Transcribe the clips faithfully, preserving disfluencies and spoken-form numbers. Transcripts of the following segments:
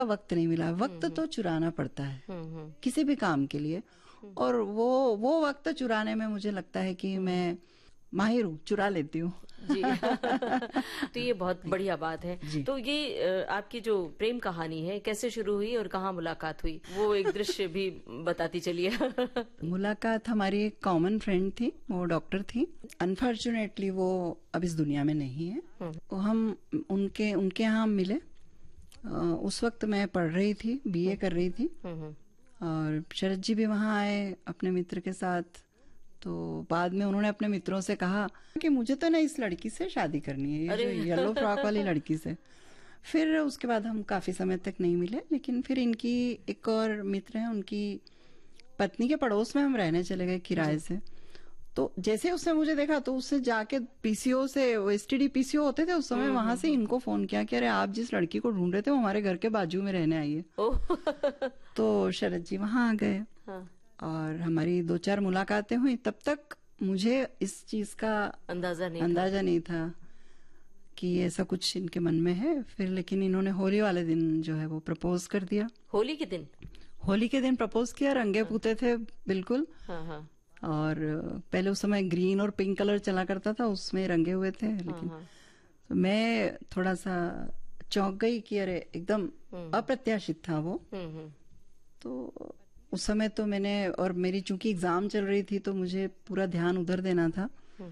वक्त नहीं मिला। वक्त तो चुराना पड़ता है हम्म हम्म किसी भी काम के लिए, और वो वो वक्त चुराने में मुझे लगता है कि मैं माहिर हूँ, चुरा लेती हूँ। जी। तो ये बहुत बढ़िया बात है। जी। तो ये अ, आपकी जो प्रेम कहानी है कैसे शुरू हुई और कहाँ मुलाकात हुई, वो एक दृश्य भी बताती चलिए। मुलाकात हमारी एक कॉमन फ्रेंड थी, वो डॉक्टर थी। अनफॉर्चुनेटली वो अब इस दुनिया में नहीं है। तो हम उनके उनके यहाँ हम मिले। अ, उस वक्त मैं पढ़ रही थी, बीए कर रही थी, हम्म और शरद जी भी वहाँ आए अपने मित्र के साथ। तो बाद में उन्होंने अपने मित्रों से कहा कि मुझे तो ना इस लड़की से शादी करनी है, ये अरे। जो येलो फ्रॉक वाली लड़की से। फिर उसके बाद हम काफी समय तक नहीं मिले, लेकिन फिर इनकी एक और मित्र है, उनकी पत्नी के पड़ोस में हम रहने चले गए किराए से। तो जैसे उसने मुझे देखा तो उससे जाके पीसीओ से, एसटीडी पीसीओ होते थे उस समय, वहां से इनको फोन किया कि अरे आप जिस लड़की को ढूंढ रहे थे वो हमारे घर के बाजू में रहने आई है। ओह। तो शरद जी वहां आ गए हाँ, और हमारी दो चार मुलाकातें हुई। तब तक मुझे इस चीज का अंदाजा नहीं अंदाजा नहीं था कि ऐसा कुछ इनके मन में है। फिर लेकिन इन्होंने होली वाले दिन जो है वो प्रपोज कर दिया। था। होली के दिन? होली के दिन प्रपोज किया, रंगे पूते थे बिल्कुल। हाँ हाँ और पहले उस समय ग्रीन और पिंक कलर चला करता था, उसमें रंगे हुए थे। लेकिन हाँ, तो मैं थोड़ा सा चौंक गई कि अरे एकदम अप्रत्याशित था वो। हम्म हम्म तो उस समय तो मैंने, और मेरी चूंकि एग्जाम चल रही थी तो मुझे पूरा ध्यान उधर देना था।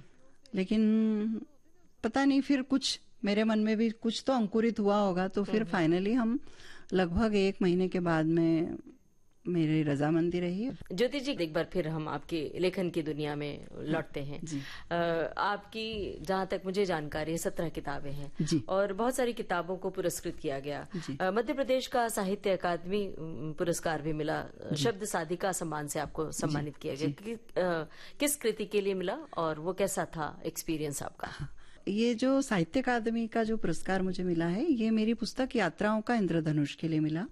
लेकिन पता नहीं फिर कुछ मेरे मन में भी कुछ तो अंकुरित हुआ होगा। तो फिर फाइनली हम लगभग एक महीने के बाद में मेरी रजामंदी रही। ज्योति जी, एक बार फिर हम आपके लेखन की दुनिया में लौटते हैं। जी। आ, आपकी जहां तक मुझे जानकारी है सत्रह किताबें हैं जी। और बहुत सारी किताबों को पुरस्कृत किया गया। जी। आ, मध्य प्रदेश का साहित्य अकादमी अम, पुरस्कार भी मिला। शब्द साधिका सम्मान से आपको सम्मानित किया गया। कि, आ, किस कृति के लिए मिला और वो कैसा था एक्सपीरियंस आपका? ये जो साहित्य अकादमी का जो पुरस्कार मुझे मिला है, ये मेरी पुस्तक यात्राओं का इंद्रधनुष के लिए मिला।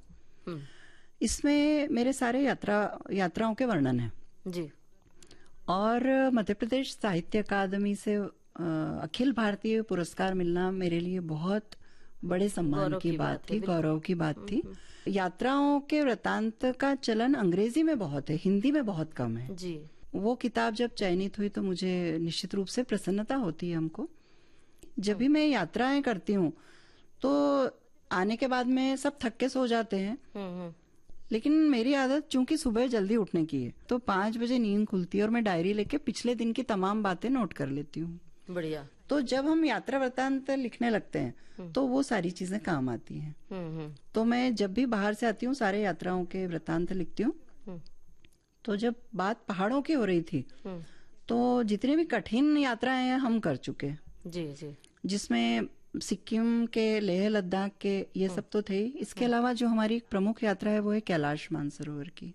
इसमें मेरे सारे यात्रा यात्राओं के वर्णन है। जी। और मध्य प्रदेश साहित्य अकादमी से अ, अखिल भारतीय पुरस्कार मिलना मेरे लिए बहुत बड़े सम्मान की बात थी, गौरव की बात थी। यात्राओं के वृतांत का चलन अंग्रेजी में बहुत है, हिंदी में बहुत कम है। जी। वो किताब जब चयनित हुई तो मुझे निश्चित रूप से प्रसन्नता होती है हमको। जब भी मैं यात्राएं करती हूँ तो आने के बाद में सब थक के सो जाते हैं, लेकिन मेरी आदत चूंकि सुबह जल्दी उठने की है, तो पांच बजे नींद खुलती है और मैं डायरी लेके पिछले दिन की तमाम बातें नोट कर लेती हूँ। बढ़िया। तो जब हम यात्रा वृत्तांत लिखने लगते हैं तो वो सारी चीजें काम आती हैं। तो मैं जब भी बाहर से आती हूँ सारे यात्राओं के वृत्तांत लिखती हूँ। तो जब बात पहाड़ों की हो रही थी तो जितनी भी कठिन यात्राएं हैं हम कर चुके हैं। जी जी। जिसमें सिक्किम के, लेह लद्दाख के, ये सब तो थे। इसके अलावा जो हमारी एक प्रमुख यात्रा है वो है कैलाश मानसरोवर की।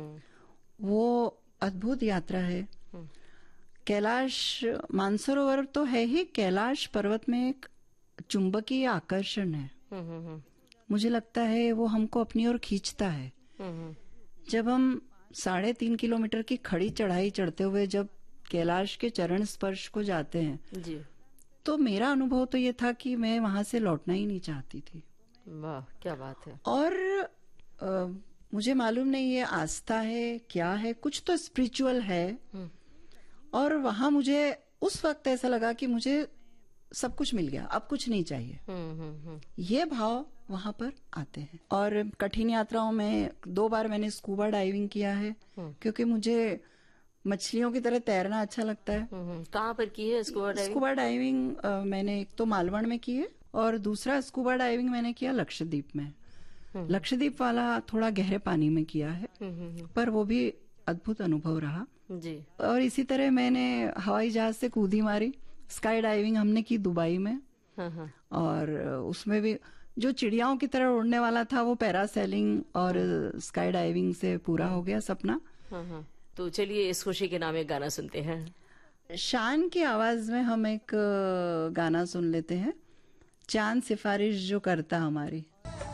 वो अद्भुत यात्रा है। कैलाश मानसरोवर तो है ही, कैलाश पर्वत में एक चुंबकीय आकर्षण है। मुझे लगता है वो हमको अपनी ओर खींचता है। जब हम साढ़े तीन किलोमीटर की खड़ी चढ़ाई चढ़ते हुए जब कैलाश के चरण स्पर्श को जाते हैं जी, तो मेरा अनुभव तो ये था कि मैं वहां से लौटना ही नहीं चाहती थी। वाह क्या बात है। और आ, मुझे मालूम नहीं ये आस्था है क्या है, कुछ तो स्पिरिचुअल है। और वहां मुझे उस वक्त ऐसा लगा कि मुझे सब कुछ मिल गया, अब कुछ नहीं चाहिए। हम्म हम्म ये भाव वहां पर आते हैं। और कठिन यात्राओं में दो बार मैंने स्कूबा डाइविंग किया है, क्योंकि मुझे मछलियों की तरह तैरना अच्छा लगता है। कहाँ पर की है स्कूबा डाइविंग? स्कूबा डाइविंग आ, मैंने एक तो मालवण में की है और दूसरा स्कूबा डाइविंग मैंने किया लक्षद्वीप में। लक्षद्वीप वाला थोड़ा गहरे पानी में किया है, पर वो भी अद्भुत अनुभव रहा जी। और इसी तरह मैंने हवाई जहाज से कूदी मारी। स्काई डाइविंग हमने की दुबई में। हाँ हाँ। और उसमें भी जो चिड़ियाओं की तरह उड़ने वाला था वो पैरासेलिंग और स्काई डाइविंग से पूरा हो गया सपना। हाँ हाँ। तो चलिए इस खुशी के नाम एक गाना सुनते हैं। शान की आवाज में हम एक गाना सुन लेते हैं, चांद सिफारिश जो करता हमारी।